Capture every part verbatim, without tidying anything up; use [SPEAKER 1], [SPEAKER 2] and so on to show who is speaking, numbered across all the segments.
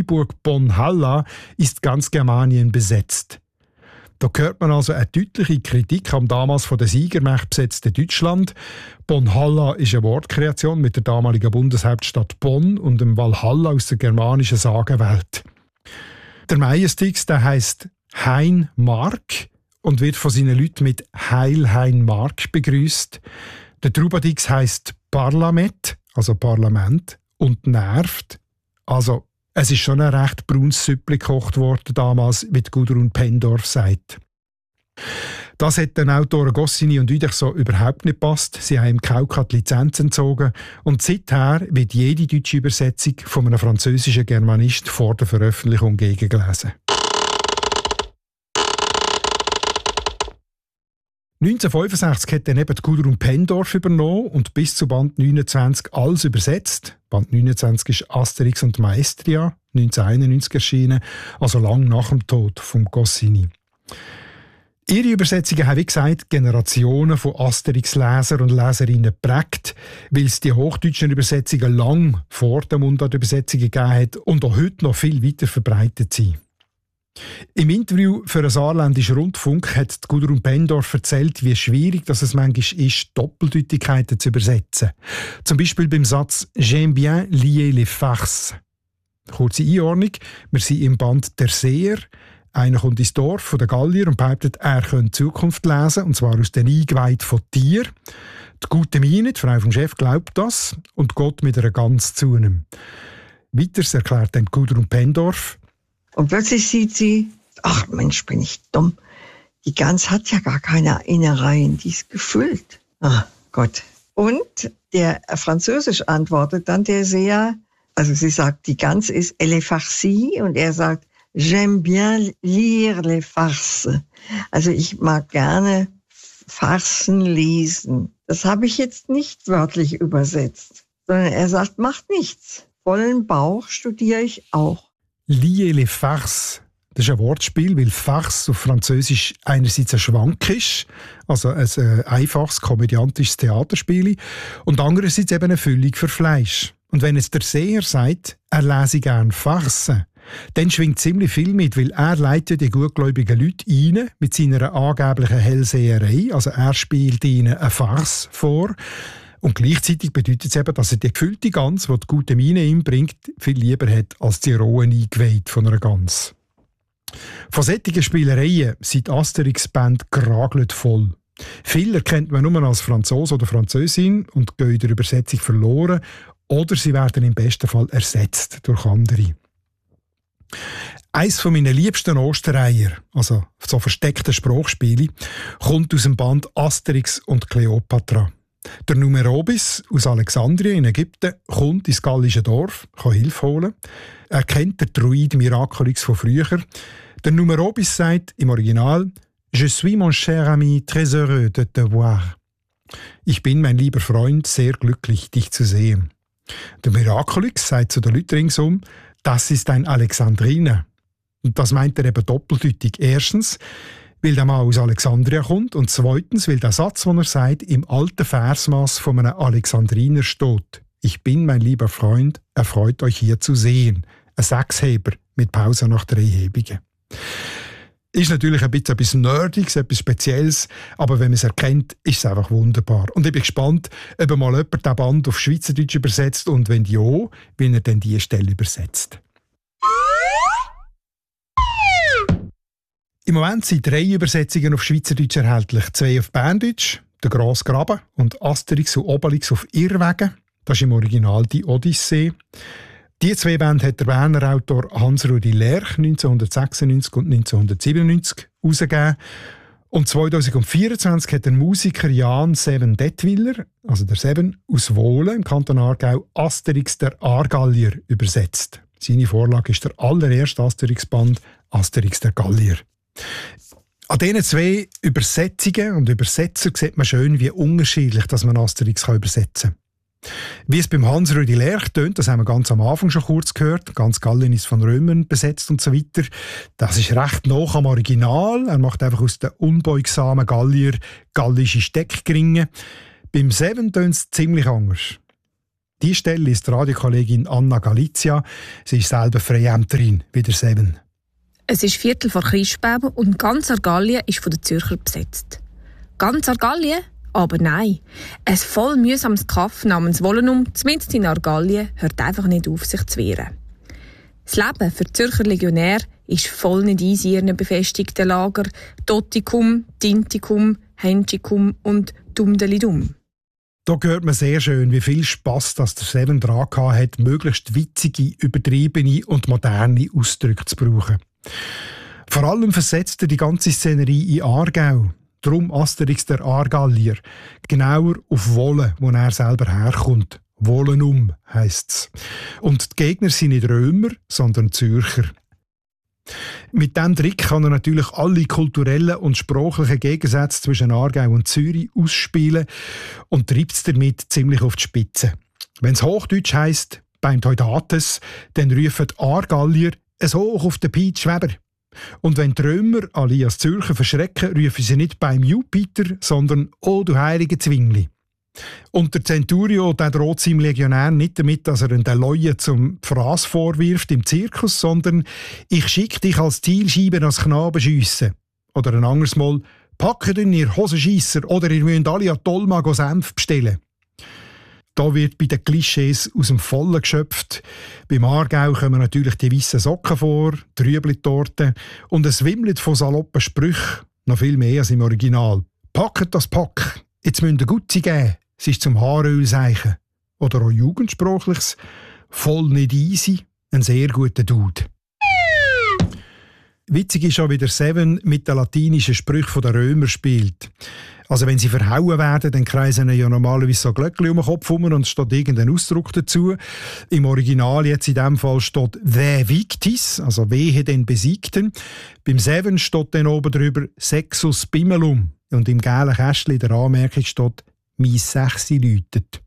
[SPEAKER 1] Spielburg Bonn-Halla ist ganz Germanien besetzt. Da hört man also eine deutliche Kritik am damals von der Siegermacht besetzten Deutschland. Bonn-Halla ist eine Wortkreation mit der damaligen Bundeshauptstadt Bonn und dem Walhalla aus der germanischen Sagenwelt. Der Majestix, der heisst Hein Mark und wird von seinen Leuten mit Heil Hein Mark begrüßt. Der Trubadix heisst Parlament, also Parlament, und nervt. Also es ist schon ein recht braunes Süppli gekocht worden damals, wie Gudrun Pendorf sagt. Das hat den Autoren Goscinny und Uderch so überhaupt nicht gepasst. Sie haben im Kauka die Lizenz entzogen und seither wird jede deutsche Übersetzung von einem französischen Germanist vor der Veröffentlichung gegengelesen. neunzehnhundertfünfundsechzig hat dann eben Gudrun Pendorf übernommen und bis zu Band neunundzwanzig alles übersetzt. Band neunundzwanzig ist Asterix und Maestria, neunzehnhunderteinundneunzig erschienen, also lang nach dem Tod von Goscinny. Ihre Übersetzungen haben, wie gesagt, Generationen von Asterix-Leser und Leserinnen geprägt, weil es die hochdeutschen Übersetzungen lang vor der Mundart-Übersetzungen gegeben hat und auch heute noch viel weiter verbreitet sind. Im Interview für den Saarländischen Rundfunk hat Gudrun Pendorf erzählt, wie schwierig dass es manchmal ist, Doppeldeutigkeiten zu übersetzen. Zum Beispiel beim Satz «J'aime bien lier les farces». Kurze Einordnung, wir sind im Band «Der Seher». Einer kommt ins Dorf von den Gallier und behauptet, er könne die Zukunft lesen, und zwar aus den Eingeweiden von Tieren. Die gute Mine, die Frau vom Chef, glaubt das und geht mit einer Gans zu ihm. Weiters erklärt dann Gudrun Pendorf:
[SPEAKER 2] Und plötzlich sieht sie, ach Mensch, bin ich dumm. Die Gans hat ja gar keine Innereien, die ist gefüllt. Ah, Gott. Und der Französisch antwortet dann der Seher, also sie sagt, die Gans ist elle est farcie und er sagt, j'aime bien lire les farces. Also ich mag gerne Farsen lesen. Das habe ich jetzt nicht wörtlich übersetzt, sondern er sagt, macht nichts. Vollen Bauch studiere ich auch.
[SPEAKER 1] Lier les farces. Das ist ein Wortspiel, weil Farce auf Französisch einerseits ein Schwank ist, also ein äh, einfaches komödiantisches Theaterspiel, und andererseits eben eine Füllung für Fleisch. Und wenn jetzt der Seher sagt, er lese gerne Farce, dann schwingt ziemlich viel mit, weil er leitet die gutgläubigen Leute rein mit seiner angeblichen Hellseherei, also er spielt ihnen eine Farce vor. Und gleichzeitig bedeutet es eben, dass er die gefüllte Gans, die die gute Mine ihm bringt, viel lieber hat als die rohen Eingeweide von einer Gans. Von solchen Spielereien sind die Asterix-Band geragelt voll. Viele erkennt man nur als Franzose oder Französin und gehen in der Übersetzung verloren, oder sie werden im besten Fall ersetzt durch andere. Eines meiner liebsten Ostereier, also so versteckte Sprachspiele, kommt aus dem Band Asterix und Kleopatra. Der Numerobis aus Alexandrien in Ägypten kommt ins gallische Dorf, kann Hilfe holen. Er kennt den Druid Miraculix von früher. Der Numerobis sagt im Original «Je suis mon cher ami très heureux de te voir». Ich bin, mein lieber Freund, sehr glücklich, dich zu sehen. Der Miraculix sagt zu den Leuten ringsum, das ist ein Alexandriner. Und das meint er eben doppeldeutig. Erstens, weil der Mann aus Alexandria kommt, und zweitens, weil der Satz, den er sagt, im alten Versmaß von einem Alexandriner steht. Ich bin, mein lieber Freund, erfreut euch hier zu sehen. Ein Sechsheber mit Pause nach drei Hebungen. Ist natürlich ein bisschen etwas Nerdiges, etwas Spezielles, aber wenn man es erkennt, ist es einfach wunderbar. Und ich bin gespannt, ob mal jemand diesen Band auf Schweizerdeutsch übersetzt und wenn ja, wie er dann diese Stelle übersetzt. Im Moment sind drei Übersetzungen auf Schweizerdeutsch erhältlich. Zwei auf Berndeutsch, der Grosse Graben, und Asterix und Obelix auf Irrwegen. Das ist im Original die Odyssee. Die zwei Bände hat der Berner Autor Hans-Rudi Lerch neunzehnhundertsechsundneunzig und neunzehnhundertsiebenundneunzig herausgegeben. Und zweitausendvierundzwanzig hat der Musiker Jan Seven Detwiller, also der Seven, aus Wohlen im Kanton Aargau, Asterix der Aargallier übersetzt. Seine Vorlage ist der allererste Asterix-Band Asterix der Gallier. An diesen zwei Übersetzungen und Übersetzer sieht man schön, wie unterschiedlich dass man Asterix übersetzen kann. Wie es beim Hans-Rudi Lerch tönt, das haben wir ganz am Anfang schon kurz gehört. Ganz Gallien ist von Römern besetzt und so weiter. Das ist recht nah am Original. Er macht einfach aus den unbeugsamen Gallier gallische Steckgringe. Beim Seven tönt es ziemlich anders. Die Stelle ist die Radiokollegin Anna Galizia. Sie ist selber Freiämterin wie der Seven.
[SPEAKER 3] Es ist Viertel vor Christbaum und ganz Argallien ist von den Zürcher besetzt. Ganz Argallien? Aber nein. Ein voll mühsames Kaff namens Wollenum, zumindest in Argallien, hört einfach nicht auf, sich zu wehren. Das Leben für die Zürcher Legionäre ist voll nicht easy in ihren befestigten Lager Totikum, Tintikum, Henschicum und Dumdelidum.
[SPEAKER 1] Da hört man sehr schön, wie viel Spass das der Seven dran hat, möglichst witzige, übertriebene und moderne Ausdrücke zu brauchen. Vor allem versetzt er die ganze Szenerie in Aargau. Darum Asterix der Argallier. Genauer auf Wolle, wo er selber herkommt. Wollenum heisst's. Und die Gegner sind nicht Römer, sondern Zürcher. Mit diesem Trick kann er natürlich alle kulturellen und sprachlichen Gegensätze zwischen Aargau und Zürich ausspielen und treibt es damit ziemlich auf die Spitze. Wenn es Hochdeutsch heisst, beim Teudates, dann rufen die Aargallier es hoch auf den Piet Schweber. Und wenn die Römer alias Zürcher verschrecken, rufen sie nicht beim Jupiter, sondern «Oh, du heilige Zwingli». Und der Centurio der droht seinem Legionär nicht damit, dass er den Leuen zum Fraß vorwirft im Zirkus, sondern «Ich schicke dich als Zielscheibe als Knaben schiessen». Oder ein anderes Mal «Packt in ihr Hosenscheisser» oder «Ihr müsst alle an Dolma Senf bestellen». Da wird bei den Klischees aus dem Vollen geschöpft. Beim Aargau kommen natürlich die weißen Socken vor, die Rüebli-Torte und es wimmelt von saloppen Sprüchen, noch viel mehr als im Original. «Packet das Pack, jetzt müsst ihr Gutzi geben, es ist zum Haaröl seichen». Oder auch Jugendsprachliches «Voll nicht easy, ein sehr guter Dude». Witzig ist auch, wie der Seven mit den latinischen Sprüchen der Römer spielt. Also wenn sie verhauen werden, dann kreisen ja normalerweise so Glöckchen um den Kopf herum und es steht irgendein Ausdruck dazu. Im Original jetzt in diesem Fall steht «Vae victis», also «Wehe den Besiegten». Beim Seven steht dann oben drüber «Sexus bimmelum». Und im gelben Kästchen der Anmerkung steht «Mi Sechsi läutet».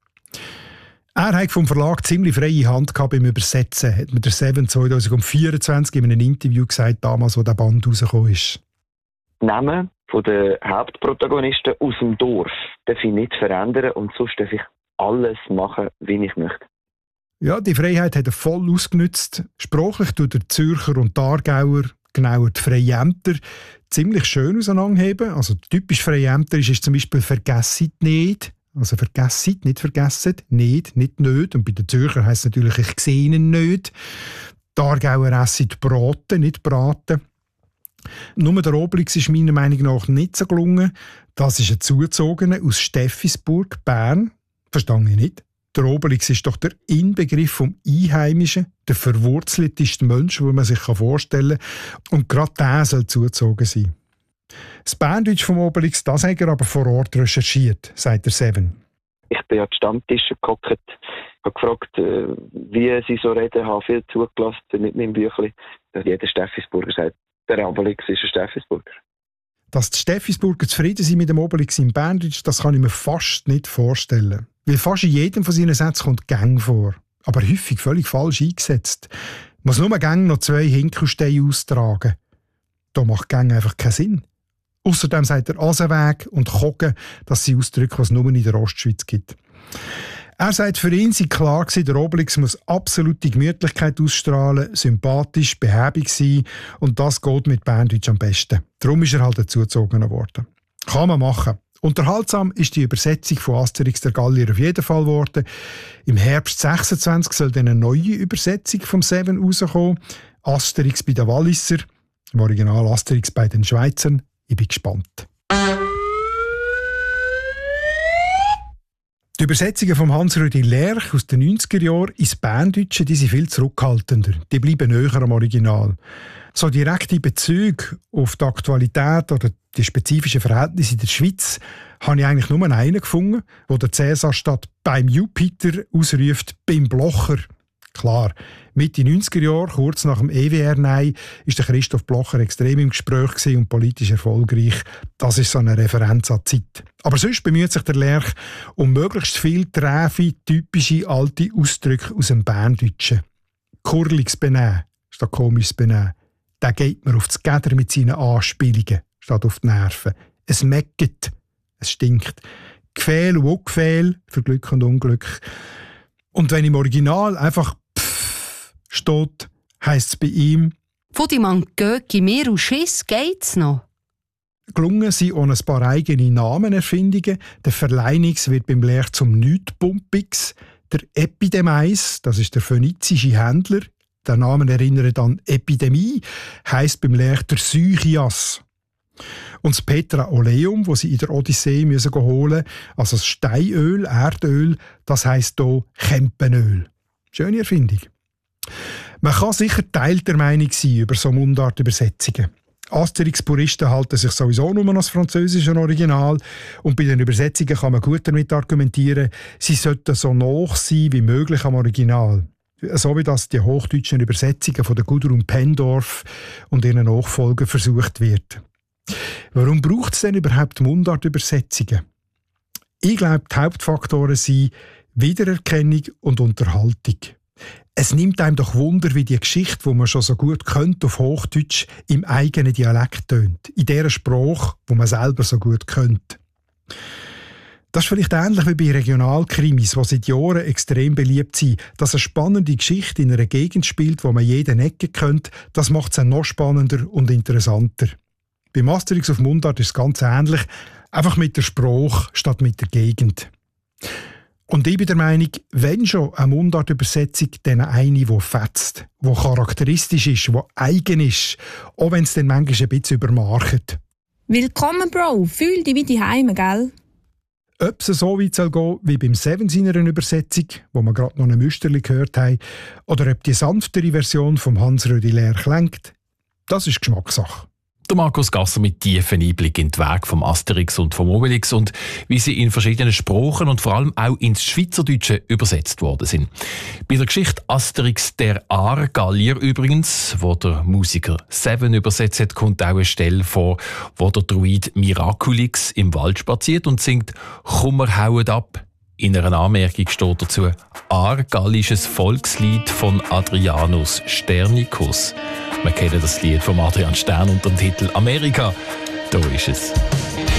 [SPEAKER 1] Er hat vom Verlag ziemlich freie Hand gehabt beim Übersetzen, hat mir der Seven zwanzig vierundzwanzig in einem Interview gesagt, damals, wo der Band rausgekommen ist.
[SPEAKER 4] Namen von den Hauptprotagonisten aus dem Dorf darf ich nicht verändern und sonst darf ich alles machen, wie ich möchte.
[SPEAKER 1] Ja, die Freiheit hat er voll ausgenutzt. Sprachlich tut der Zürcher und die Aargauer, genauer die Freiämter, ziemlich schön auseinanderheben. Also typisch Freiämterisch ist zum Beispiel «Vergessit nicht». Also «Vergessit», nicht «vergessen», «nicht», nicht «nicht». Und bei den Zürcher heisst es natürlich «Ich sehe ihn nicht». Die Aargauer essen «Braten», nicht «Braten». Nur der Obelix ist meiner Meinung nach nicht so gelungen. Das ist ein Zugezogener aus Steffisburg, Bern. Verstehe ich nicht. Der Obelix ist doch der Inbegriff vom Einheimischen, der verwurzelteste Mensch, den man sich vorstellen kann. Und gerade der soll zugezogen sein. Das Berndeutsch vom Obelix, das hat er aber vor Ort recherchiert, sagt der Seven.
[SPEAKER 4] Ich bin an die Stammtische gehockt, habe gefragt, wie sie so reden, habe viel zugelassen mit meinem Büchlein. Jeder Steffisburger sagt, der Obelix ist ein Steffisburger.
[SPEAKER 1] Dass die Steffisburger zufrieden sind mit dem Obelix im Berndeutsch, das kann ich mir fast nicht vorstellen. Weil fast in jedem von seinen Sätzen kommt «Gang» vor. Aber häufig völlig falsch eingesetzt. Man muss nur «Gang» noch zwei Hinkelsteine austragen. Da macht «Gang» einfach keinen Sinn. Außerdem sagt er «Asenweg» und «Kogen», das sind Ausdrücke, die es nur in der Ostschweiz gibt. Er sagt, für ihn sei klar gewesen, der Obelix muss absolute Gemütlichkeit ausstrahlen, sympathisch, behäbig sein und das geht mit Berndeutsch am besten. Darum ist er halt dazugezogen worden. Kann man machen. Unterhaltsam ist die Übersetzung von Asterix der Gallier auf jeden Fall geworden. Im Herbst sechsundzwanzig soll dann eine neue Übersetzung vom Seven rauskommen. Asterix bei den Walliser, im Original Asterix bei den Schweizern. Ich bin gespannt. Die Übersetzungen von Hans-Rüdi Lerch aus den neunziger Jahren ins Berndeutsche, die sind viel zurückhaltender. Die bleiben näher am Original. So direkte Bezüge auf die Aktualität oder die spezifischen Verhältnisse in der Schweiz habe ich eigentlich nur einen gefunden, wo der Cäsar statt «beim Jupiter» ausruft «beim Blocher». Klar, Mitte neunziger Jahre, kurz nach dem E W R-Nein, war der Christoph Blocher extrem im Gespräch und politisch erfolgreich. Das ist so eine Referenz an die Zeit. Aber sonst bemüht sich der Lerch um möglichst viel träfe, typische alte Ausdrücke aus dem Berndeutschen. «Kurliges Benehmen» statt «komisches Benehmen». Der geht mir auf das Geder mit seinen Anspielungen statt auf die Nerven. Es mecket, es stinkt. Gefehl und Ungefehl für Glück und Unglück. Und wenn im Original einfach «pfff» steht, heisst es bei ihm
[SPEAKER 5] «Von die man Göki mir und Schiss geht's noch».
[SPEAKER 1] Gelungen sind auch ein paar eigene Namenerfindungen. Der Verleinix wird beim Lehr zum Nütpumpix. Der Epidemeis, das ist der phönizische Händler. Der Name erinnert an Epidemie, heisst beim Lehr der Sychias. Und das Petra Oleum, das sie in der Odyssee müssen holen mussten, also das Steinöl, Erdöl, das heisst hier Kempenöl. Schöne Erfindung. Man kann sicher teilter Meinung sein über so Mundartübersetzungen. Asterix-Puristen halten sich sowieso nur an das französische Original und bei den Übersetzungen kann man gut damit argumentieren, sie sollten so nah sein wie möglich am Original. So wie das die hochdeutschen Übersetzungen von der Gudrun Pendorf und ihren Nachfolgern versucht wird. Warum braucht es denn überhaupt Mundartübersetzungen? Ich glaube, die Hauptfaktoren sind Wiedererkennung und Unterhaltung. Es nimmt einem doch Wunder, wie die Geschichte, die man schon so gut kennt, auf Hochdeutsch im eigenen Dialekt tönt. In dieser Sprache, die man selber so gut kennt. Das ist vielleicht ähnlich wie bei Regionalkrimis, die seit Jahren extrem beliebt sind. Dass eine spannende Geschichte in einer Gegend spielt, wo man jede Ecke kennt, das macht es noch spannender und interessanter. Bei Asterix auf Mundart ist es ganz ähnlich, einfach mit der Sprache statt mit der Gegend. Und ich bin der Meinung, wenn schon eine Mundartübersetzung, dann eine, die fetzt, die charakteristisch ist, die eigen ist, auch wenn es dann manchmal ein bisschen übermarkt.
[SPEAKER 3] Willkommen, Bro. Fühl dich wie die Heime, gell?
[SPEAKER 1] Ob es so weit soll gehen wie beim Seven seiner Übersetzung, wo wir gerade noch ein Müsterli gehört haben, oder ob die sanftere Version vom Hans-Rödi Lehr klingt, das ist Geschmackssache.
[SPEAKER 6] Der Markus Gasser mit tiefen Einblick in den Weg vom Asterix und vom Obelix und wie sie in verschiedenen Sprachen und vor allem auch ins Schweizerdeutsche übersetzt worden sind. Bei der Geschichte Asterix der Aargallier übrigens, wo der Musiker Seven übersetzt hat, kommt auch eine Stelle vor, wo der Druid Miraculix im Wald spaziert und singt «Kummer hauet ab». In einer Anmerkung steht dazu «Aargallisches Volkslied von Adrianus Sternicus». Wir kennen das Lied von Adrian Stern unter dem Titel «Amerika». Da ist es.